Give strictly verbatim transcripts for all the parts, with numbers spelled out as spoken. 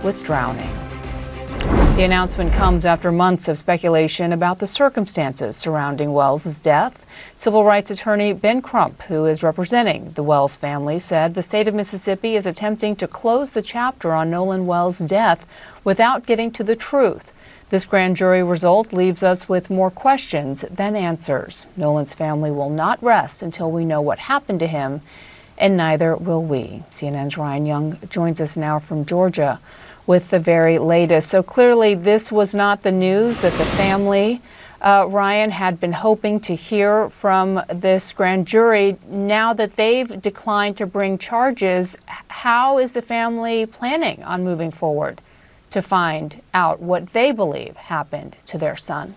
with drowning. The announcement comes after months of speculation about the circumstances surrounding Wells' death. Civil rights attorney Ben Crump, who is representing the Wells family, said the state of Mississippi is attempting to close the chapter on Nolan Wells' death without getting to the truth. This grand jury result leaves us with more questions than answers. Nolan's family will not rest until we know what happened to him, and neither will we. C N N's Ryan Young joins us now from Georgia with the very latest. So clearly this was not the news that the family, uh, Ryan, had been hoping to hear from this grand jury. Now that they've declined to bring charges, how is the family planning on moving forward to find out what they believe happened to their son?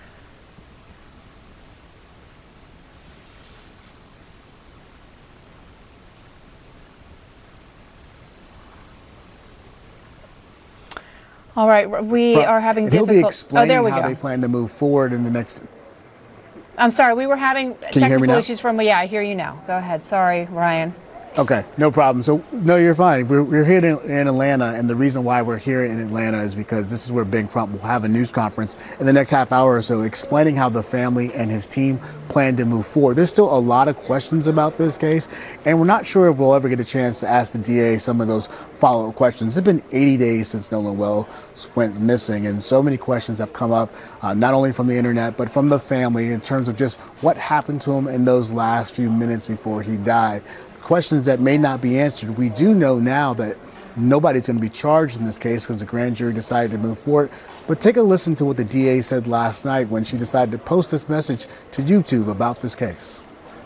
All right, we But are having he'll difficult. be explaining oh, there we how go. they plan to move forward in the next. I'm sorry, we were having Can you hear me technical now? issues from. Yeah, I hear you now. Go ahead. Sorry, Ryan. Okay, no problem. So, no, you're fine. We're, we're here in, in Atlanta, and the reason why we're here in Atlanta is because this is where Ben Crump will have a news conference in the next half hour or so, explaining how the family and his team plan to move forward. There's still a lot of questions about this case, and we're not sure if we'll ever get a chance to ask the D A some of those follow-up questions. It's been eighty days since Nolan Wells went missing, and so many questions have come up, uh, not only from the internet, but from the family in terms of just what happened to him in those last few minutes before he died. Questions that may not be answered. We do know now that nobody's going to be charged in this case because the grand jury decided to move forward. But take a listen to what the D A said last night when she decided to post this message to YouTube about this case.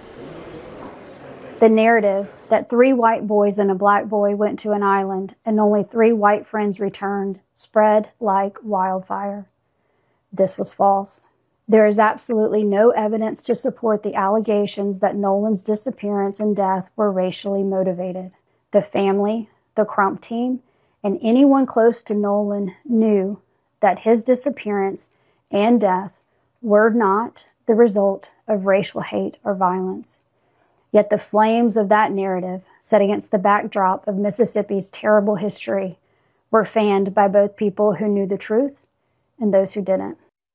The narrative that three white boys and a black boy went to an island and only three white friends returned spread like wildfire. This was false. There is absolutely no evidence to support the allegations that Nolan's disappearance and death were racially motivated. The family, the Crump team, and anyone close to Nolan knew that his disappearance and death were not the result of racial hate or violence. Yet the flames of that narrative, set against the backdrop of Mississippi's terrible history, were fanned by both people who knew the truth and those who didn't.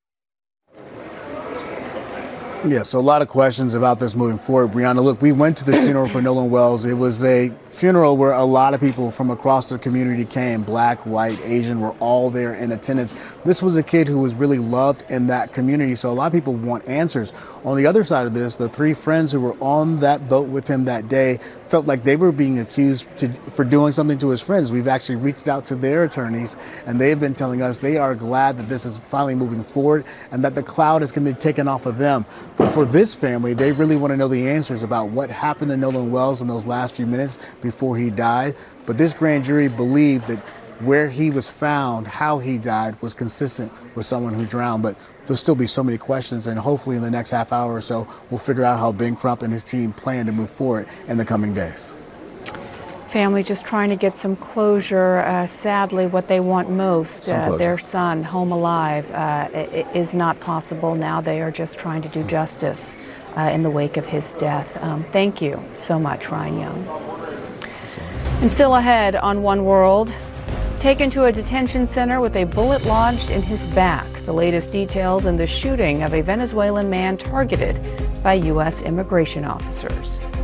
Yeah, so a lot of questions about this moving forward. Brianna, look, we went to the funeral for Nolan Wells. It was a funeral where a lot of people from across the community came. Black, white, Asian were all there in attendance. This was a kid who was really loved in that community, so a lot of people want answers. On the other side of this, the three friends who were on that boat with him that day felt like they were being accused to, for doing something to his friends. We've actually reached out to their attorneys, and they've been telling us they are glad that this is finally moving forward and that the cloud is going to be taken off of them. But for this family, they really want to know the answers about what happened to Nolan Wells in those last few minutes before he died. But this grand jury believed that where he was found, how he died, was consistent with someone who drowned. But there'll still be so many questions, and hopefully in the next half hour or so, we'll figure out how Ben Crump and his team plan to move forward in the coming days. Family just trying to get some closure. Uh, sadly, what they want most, uh, their son home alive, uh, is not possible now. They are just trying to do justice uh, in the wake of his death. Um, thank you so much, Ryan Young. And still ahead on One World, taken to a detention center with a bullet lodged in his back. The latest details in the shooting of a Venezuelan man targeted by U S immigration officers.